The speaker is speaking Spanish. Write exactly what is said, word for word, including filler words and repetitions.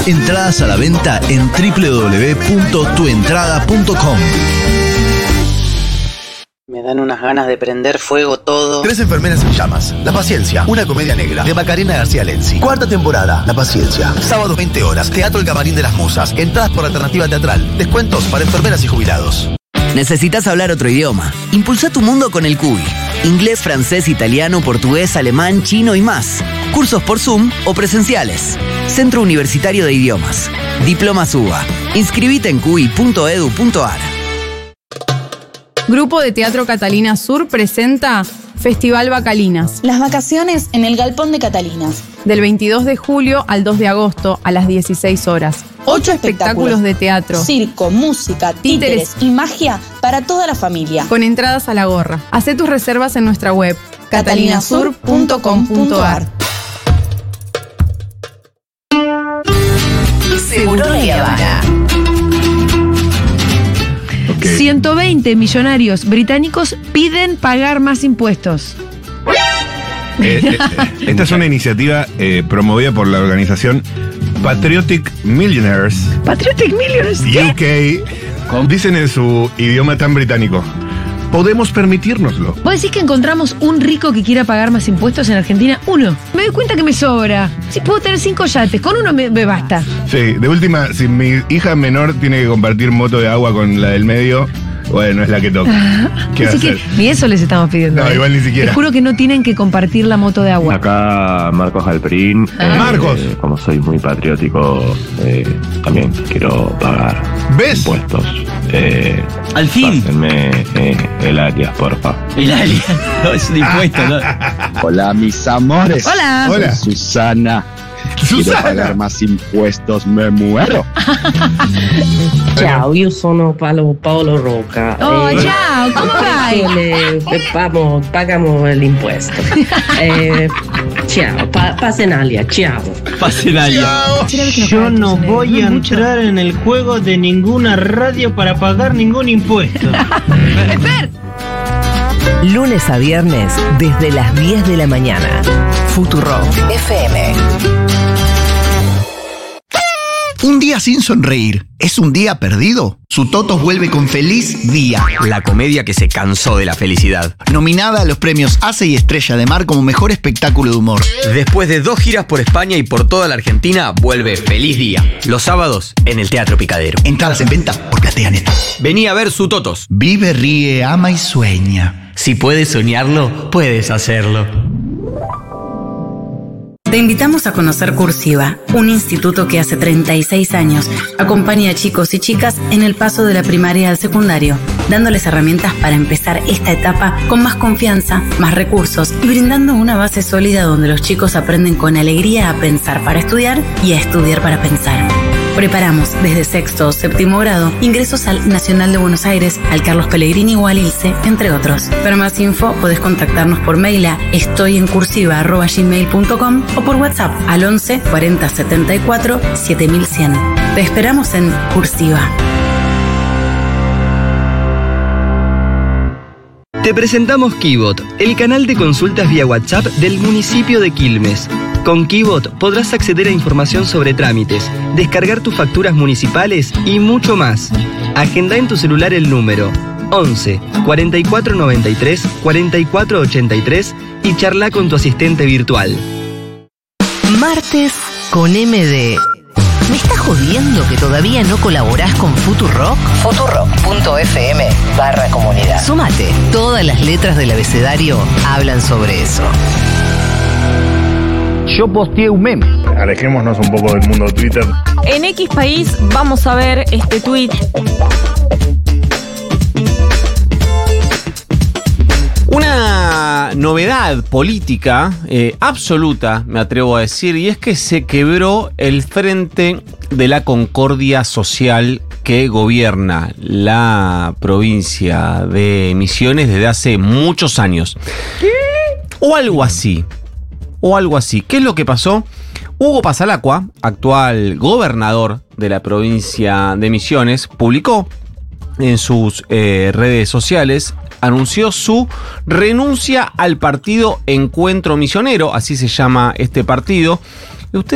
Entradas a la venta en doble u doble u doble u punto tu entrada punto com. Me dan unas ganas de prender fuego todo. Tres enfermeras en llamas. La paciencia. Una comedia negra. De Macarena García Lenzi. Cuarta temporada. La paciencia. Sábado veinte horas. Teatro El Camarín de las Musas. Entradas por alternativa teatral. Descuentos para enfermeras y jubilados. ¿Necesitas hablar otro idioma? Impulsa tu mundo con el Cubi. Inglés, francés, italiano, portugués, alemán, chino y más. Cursos por Zoom o presenciales. Centro Universitario de Idiomas. Diplomas U B A. Inscribite en cubi punto edu punto ar. Grupo de Teatro Catalina Sur presenta Festival Bacalinas. Las vacaciones en el Galpón de Catalinas. Del veintidós de julio al dos de agosto a las dieciséis horas. Ocho espectáculos de teatro. Circo, música, títeres, títeres y magia para toda la familia. Con entradas a la gorra. Hacé tus reservas en nuestra web catalina sur punto com punto ar. Seguro La Habana. Okay. ciento veinte millonarios británicos piden pagar más impuestos. Eh, eh, esta es una iniciativa eh, promovida por la organización Patriotic Millionaires. Patriotic Millionaires. U K. Dicen en su idioma tan británico: podemos permitírnoslo. ¿Vos decís que encontramos un rico que quiera pagar más impuestos en Argentina? Uno. Me doy cuenta que me sobra. Si puedo tener cinco yates, con uno me, me basta. Sí, de última, si mi hija menor tiene que compartir moto de agua con la del medio, bueno, es la que toca. ¿Qué Así hacer? que ni eso les estamos pidiendo. No, ¿eh? igual ni siquiera. Te juro que no tienen que compartir la moto de agua. Acá Marcos Galperín. Ah. Eh, Marcos. Eh, como soy muy patriótico, eh, también quiero pagar ¿Ves? impuestos. Eh, Al fin. Pásenme eh, el alias, porfa. El alias. No, es un impuesto, ¿no? Hola, mis amores. Hola. Soy Hola. Susana. Susana. Quiero pagar más impuestos, me muero. Ciao, io sono Paolo, Paolo Rocca. Oh, eh, ciao, come vai? Le, vamos, pagamos el impuesto. eh, ciao, pa, Pasenalia, ciao. Pasenalia. Yo no voy a entrar en el juego de ninguna radio para pagar ningún impuesto. ¡Esper! Lunes a viernes desde las diez de la mañana. Futurock F M. Un día sin sonreír, ¿es un día perdido? Su Totos vuelve con Feliz Día. La comedia que se cansó de la felicidad. Nominada a los premios A C E y Estrella de Mar como mejor espectáculo de humor. Después de dos giras por España y por toda la Argentina, vuelve Feliz Día. Los sábados en el Teatro Picadero. Entradas en venta por PlateaNet. Vení a ver Su Totos. Vive, ríe, ama y sueña. Si puedes soñarlo, puedes hacerlo. Te invitamos a conocer Cursiva, un instituto que hace treinta y seis años acompaña a chicos y chicas en el paso de la primaria al secundario, dándoles herramientas para empezar esta etapa con más confianza, más recursos y brindando una base sólida donde los chicos aprenden con alegría a pensar para estudiar y a estudiar para pensar. Preparamos desde sexto o séptimo grado ingresos al Nacional de Buenos Aires, al Carlos Pellegrini o al ILSE, entre otros. Para más info podés contactarnos por mail a estoyencursiva arroba gmail punto com o por WhatsApp al once cuarenta setenta y cuatro siete mil cien. Te esperamos en Cursiva. Te presentamos Kibot, el canal de consultas vía WhatsApp del municipio de Quilmes. Con Kibot podrás acceder a información sobre trámites, descargar tus facturas municipales y mucho más. Agenda en tu celular el número once cuarenta y cuatro noventa y tres cuarenta y cuatro ochenta y tres y charla con tu asistente virtual. Martes con M D. ¿Me estás jodiendo que todavía no colaborás con Futurock? Futurock punto F M barra comunidad. Sumate. Todas las letras del abecedario hablan sobre eso. Yo posteé un meme. Alejémonos un poco del mundo Twitter. En X País vamos a ver este tweet. Una novedad política eh, absoluta, me atrevo a decir, y es que se quebró el frente de la concordia social que gobierna la provincia de Misiones desde hace muchos años. ¿Qué? O algo así. O algo así. ¿Qué es lo que pasó? Hugo Pasalacqua, actual gobernador de la provincia de Misiones, publicó en sus eh, redes sociales, anunció su renuncia al partido Encuentro Misionero, así se llama este partido,